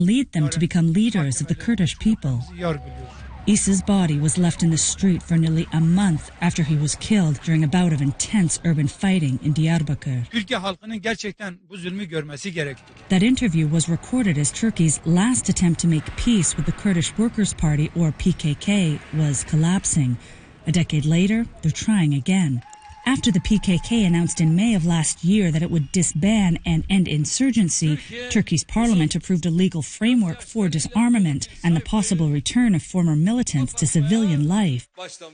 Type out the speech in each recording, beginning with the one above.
lead them to become leaders of the Kurdish people. Issa's body was left in the street for nearly a month after he was killed during a bout of intense urban fighting in Diyarbakir. That interview was recorded as Turkey's last attempt to make peace with the Kurdish Workers' Party, or PKK, was collapsing. A decade later, they're trying again. After the PKK announced in May of last year that it would disband and end insurgency, Turkey's parliament approved a legal framework for disarmament and the possible return of former militants to civilian life.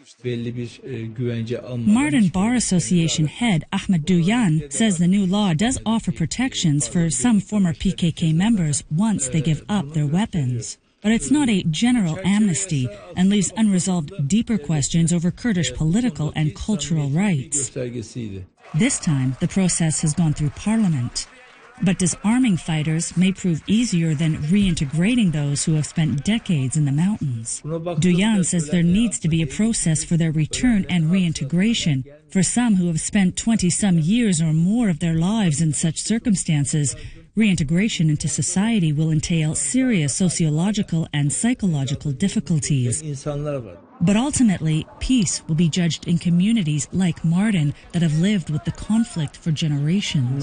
Mardin Bar Association head Ahmed Duyan says the new law does offer protections for some former PKK members once they give up their weapons. But it's not a general amnesty and leaves unresolved deeper questions over Kurdish political and cultural rights. This time, the process has gone through parliament. But disarming fighters may prove easier than reintegrating those who have spent decades in the mountains. Duyan says there needs to be a process for their return and reintegration. For some who have spent 20-some years or more of their lives in such circumstances, reintegration into society will entail serious sociological and psychological difficulties. But ultimately, peace will be judged in communities like Mardin that have lived with the conflict for generations.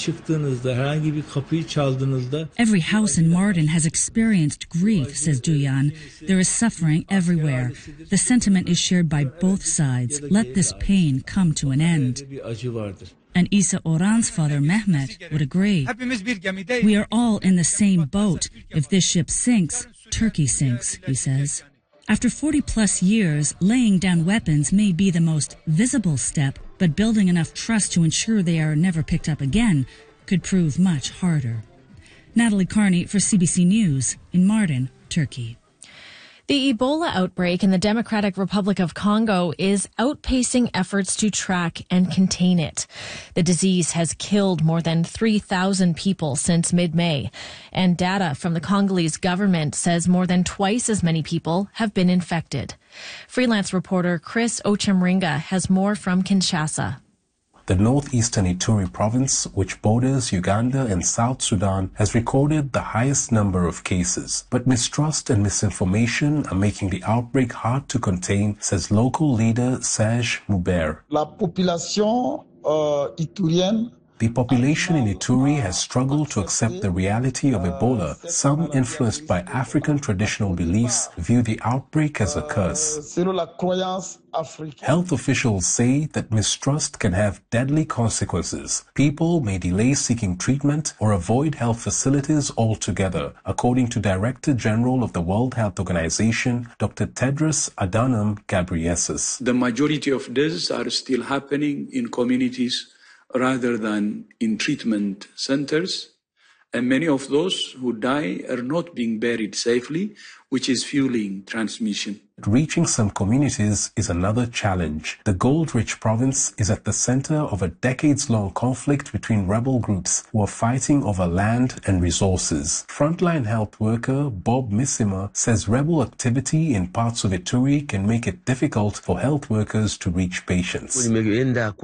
Every house in Mardin has experienced grief, says Duyan. There is suffering everywhere. The sentiment is shared by both sides. Let this pain come to an end. And Issa Oran's father, Mehmet, would agree. We are all in the same boat. If this ship sinks, Turkey sinks, he says. After 40-plus years, laying down weapons may be the most visible step, but building enough trust to ensure they are never picked up again could prove much harder. Natalie Carney for CBC News in Mardin, Turkey. The Ebola outbreak in the Democratic Republic of Congo is outpacing efforts to track and contain it. The disease has killed more than 3,000 people since mid-May, and data from the Congolese government says more than twice as many people have been infected. Freelance reporter Chris Ochemringa has more from Kinshasa. The northeastern Ituri province, which borders Uganda and South Sudan, has recorded the highest number of cases. But mistrust and misinformation are making the outbreak hard to contain, says local leader Serge Moubert. The population in Ituri has struggled to accept the reality of Ebola. Some, influenced by African traditional beliefs, view the outbreak as a curse. Health officials say that mistrust can have deadly consequences. People may delay seeking treatment or avoid health facilities altogether, according to Director General of the World Health Organization, Dr. Tedros Adhanom Ghebreyesus. The majority of deaths are still happening in communities rather than in treatment centers, and many of those who die are not being buried safely, which is fueling transmission. Reaching some communities is another challenge. The gold-rich province is at the center of a decades-long conflict between rebel groups who are fighting over land and resources. Frontline health worker Bob Missima says rebel activity in parts of Ituri can make it difficult for health workers to reach patients.